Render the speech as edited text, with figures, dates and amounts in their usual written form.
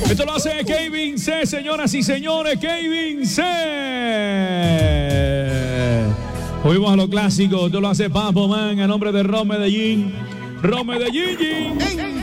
Esto lo hace Kevin C, señoras y señores, Kevin C. Oímos a lo clásico, esto lo hace Papo Man a nombre de Ron Medellín. Ron Medellín.